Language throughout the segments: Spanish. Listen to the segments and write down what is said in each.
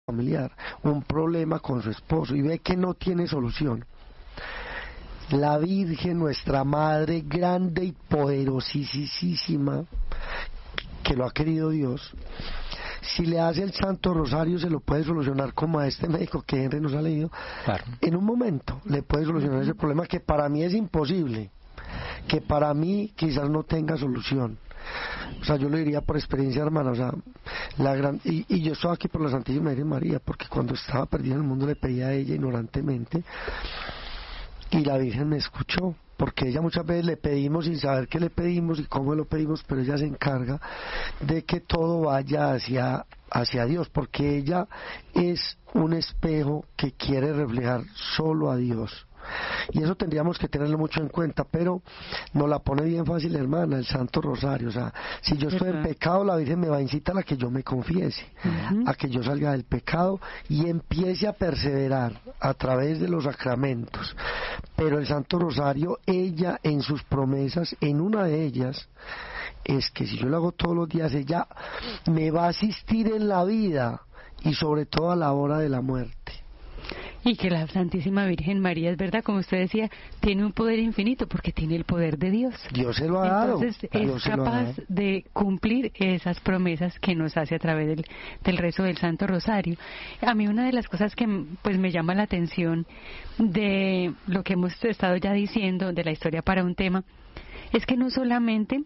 familiar, un problema con su esposo y ve que no tiene solución, la Virgen, nuestra Madre, grande y poderosísima, que lo ha querido Dios, si le hace el Santo Rosario se lo puede solucionar, como a este médico que Henry nos ha leído. Claro. En un momento le puede solucionar ese problema que para mí es imposible, que para mí quizás no tenga solución. O sea, yo lo diría por experiencia, hermana. O sea, y yo estoy aquí por la Santísima Virgen María, porque cuando estaba perdida en el mundo le pedí a ella ignorantemente y la Virgen me escuchó, porque ella muchas veces le pedimos sin saber qué le pedimos y cómo lo pedimos, pero ella se encarga de que todo vaya hacia Dios, porque ella es un espejo que quiere reflejar solo a Dios. Y eso tendríamos que tenerlo mucho en cuenta, pero nos la pone bien fácil, hermana, el Santo Rosario. O sea, si yo estoy en pecado, la Virgen me va a incitar a que yo me confiese, a que yo salga del pecado y empiece a perseverar a través de los sacramentos. Pero el Santo Rosario, ella en sus promesas, en una de ellas, es que si yo lo hago todos los días, ella me va a asistir en la vida y sobre todo a la hora de la muerte. Y que la Santísima Virgen María, es verdad, como usted decía, tiene un poder infinito porque tiene el poder de Dios. Dios se lo ha dado. Entonces es capaz de cumplir esas promesas que nos hace a través del rezo del Santo Rosario. A mí una de las cosas que pues me llama la atención de lo que hemos estado ya diciendo, de la historia para un tema, es que no solamente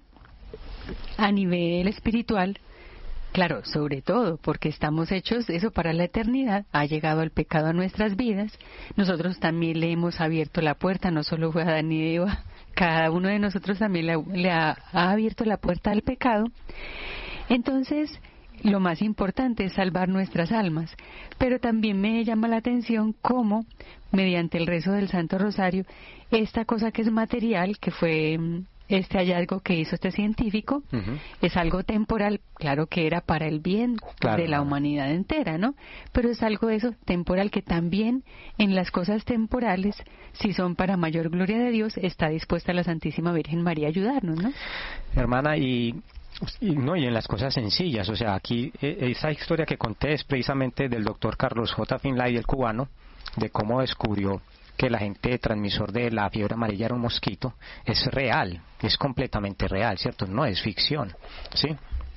a nivel espiritual, claro, sobre todo porque estamos hechos eso para la eternidad, ha llegado el pecado a nuestras vidas, nosotros también le hemos abierto la puerta, no solo fue Adán y Eva, cada uno de nosotros también le ha abierto la puerta al pecado. Entonces, lo más importante es salvar nuestras almas, pero también me llama la atención cómo, mediante el rezo del Santo Rosario, esta cosa que es material, que fue este hallazgo que hizo este científico, es algo temporal, claro que era para el bien de la humanidad entera, ¿no? Pero es algo de eso temporal que también en las cosas temporales, si son para mayor gloria de Dios, está dispuesta la Santísima Virgen María a ayudarnos, ¿no? Hermana, y en las cosas sencillas, o sea, aquí esa historia que conté es precisamente del doctor Carlos J. Finlay, el cubano, de cómo descubrió que el agente transmisor de la fiebre amarilla era un mosquito. Es real, es completamente real, ¿cierto? No es ficción, ¿sí?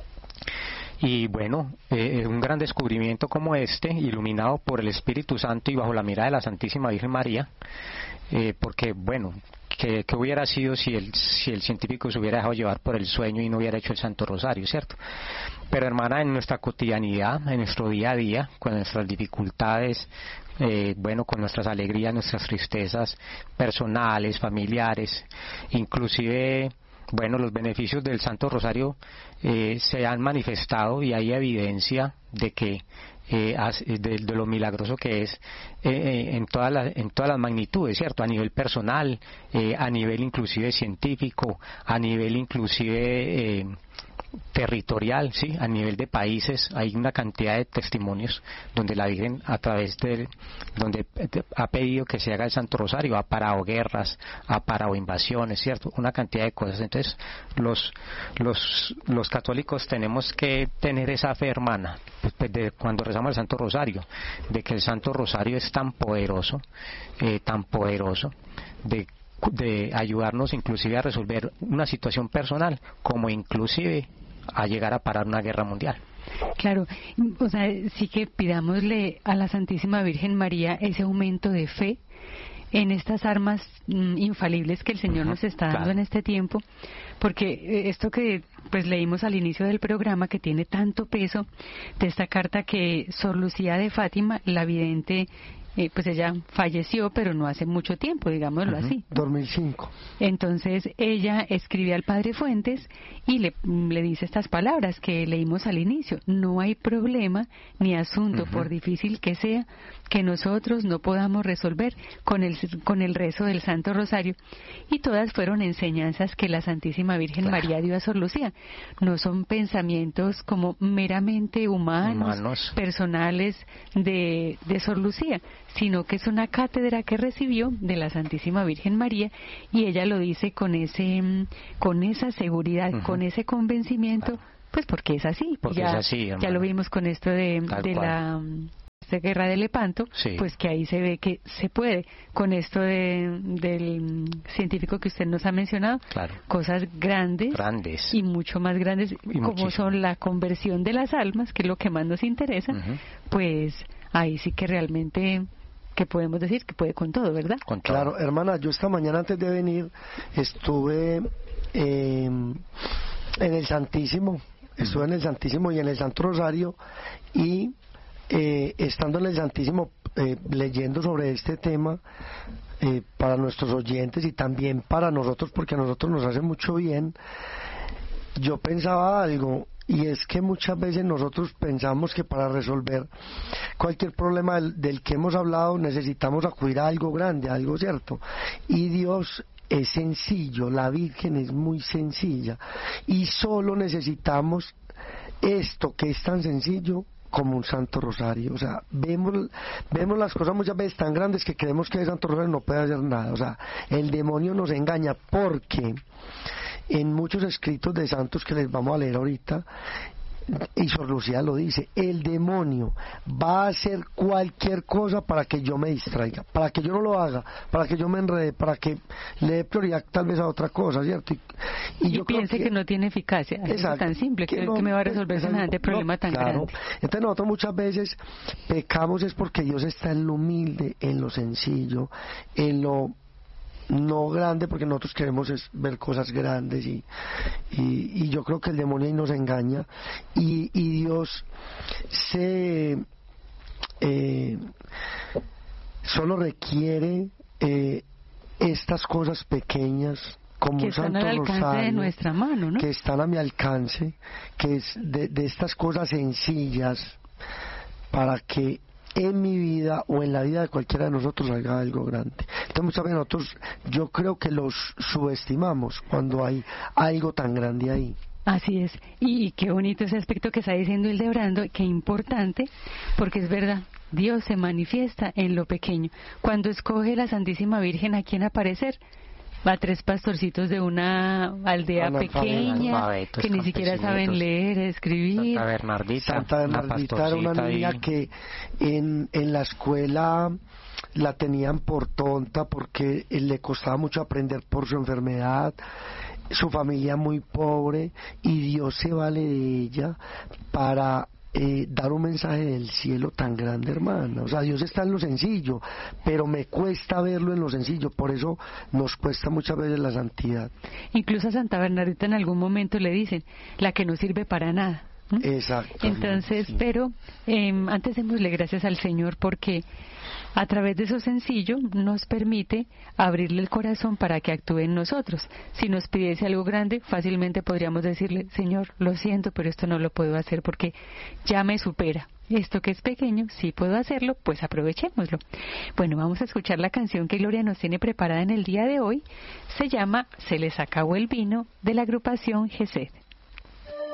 Y bueno, un gran descubrimiento como este, iluminado por el Espíritu Santo y bajo la mirada de la Santísima Virgen María, porque bueno, ¿qué hubiera sido si el científico se hubiera dejado llevar por el sueño y no hubiera hecho el Santo Rosario, ¿cierto? Pero hermana, en nuestra cotidianidad, en nuestro día a día, con nuestras dificultades, con nuestras alegrías, nuestras tristezas personales, familiares, inclusive, los beneficios del Santo Rosario se han manifestado y hay evidencia de que de lo milagroso que es en todas las magnitudes, ¿cierto? A nivel personal, a nivel inclusive científico, a nivel inclusive territorial, sí, a nivel de países hay una cantidad de testimonios donde la Virgen donde ha pedido que se haga el Santo Rosario, ha parado guerras, ha parado invasiones, cierto, una cantidad de cosas. Entonces los católicos tenemos que tener esa fe, hermana, cuando rezamos el Santo Rosario, de que el Santo Rosario es tan poderoso, de ayudarnos inclusive a resolver una situación personal, como inclusive a llegar a parar una guerra mundial. Claro, o sea, sí que pidámosle a la Santísima Virgen María ese aumento de fe en estas armas infalibles que el Señor nos está dando en este tiempo, porque esto que pues leímos al inicio del programa, que tiene tanto peso, de esta carta que Sor Lucía de Fátima, la vidente, pues ella falleció, pero no hace mucho tiempo, digámoslo así. 2005. Entonces ella escribe al Padre Fuentes y le dice estas palabras que leímos al inicio: no hay problema ni asunto, por difícil que sea, que nosotros no podamos resolver con el rezo del Santo Rosario. Y todas fueron enseñanzas que la Santísima Virgen María dio a Sor Lucía. No son pensamientos como meramente humanos. Personales de Sor Lucía, sino que es una cátedra que recibió de la Santísima Virgen María, y ella lo dice con esa seguridad, con ese convencimiento, pues porque es así. Porque es así, hermano. Ya lo vimos con esto de la Guerra de Lepanto, Sí. pues que ahí se ve que se puede, con esto del científico que usted nos ha mencionado, Claro. cosas grandes y mucho más grandes, como muchísimo. son la conversión de las almas, que es lo que más nos interesa, pues ahí sí que realmente, que podemos decir que puede con todo, ¿verdad? Con todo. Claro, hermana, yo esta mañana antes de venir estuve en el Santísimo, estuve en el Santísimo y en el Santo Rosario, y estando en el Santísimo leyendo sobre este tema para nuestros oyentes y también para nosotros, porque a nosotros nos hace mucho bien, yo pensaba algo, y es que muchas veces nosotros pensamos que para resolver cualquier problema del que hemos hablado necesitamos acudir a algo grande, a algo cierto, y Dios es sencillo, la Virgen es muy sencilla, y solo necesitamos esto que es tan sencillo como un Santo Rosario. O sea, vemos las cosas muchas veces tan grandes que creemos que el Santo Rosario no puede hacer nada. O sea, el demonio nos engaña, porque en muchos escritos de santos que les vamos a leer ahorita, y Sor Lucía lo dice, el demonio va a hacer cualquier cosa para que yo me distraiga, para que yo no lo haga, para que yo me enrede, para que le dé prioridad tal vez a otra cosa, ¿cierto? Y yo piense que no tiene eficacia, es tan simple, que me va a resolver semejante problema tan grande. Entonces nosotros muchas veces pecamos es porque Dios está en lo humilde, en lo sencillo, en lo no grande, porque nosotros queremos es ver cosas grandes, y yo creo que el demonio ahí nos engaña, y Dios solo requiere estas cosas pequeñas como que un están Santo al alcance Rosario, de nuestra mano, ¿no? que están a mi alcance, que es de estas cosas sencillas, para que en mi vida o en la vida de cualquiera de nosotros haga algo grande. Entonces muchas veces nosotros, yo creo que los subestimamos cuando hay algo tan grande ahí. Así es, y qué bonito ese aspecto que está diciendo Hildebrando, qué importante, porque es verdad, Dios se manifiesta en lo pequeño. Cuando escoge la Santísima Virgen a quién aparecer, a 3 pastorcitos de una aldea pequeña que ni siquiera saben leer, escribir. Santa Bernardita era una niña que en la escuela la tenían por tonta porque le costaba mucho aprender por su enfermedad, su familia muy pobre, y Dios se vale de ella para dar un mensaje del cielo tan grande, hermana. O sea, Dios está en lo sencillo, pero me cuesta verlo en lo sencillo, por eso nos cuesta muchas veces la santidad. Incluso a Santa Bernardita en algún momento le dicen, la que no sirve para nada. Exacto. Entonces, sí. Pero antes démosle gracias al Señor, porque a través de eso sencillo nos permite abrirle el corazón para que actúe en nosotros. Si nos pidiese algo grande, fácilmente podríamos decirle, Señor, lo siento, pero esto no lo puedo hacer porque ya me supera. Esto que es pequeño, sí puedo hacerlo, pues aprovechémoslo. Bueno, vamos a escuchar la canción que Gloria nos tiene preparada en el día de hoy. Se llama Se les acabó el vino, de la agrupación GESED.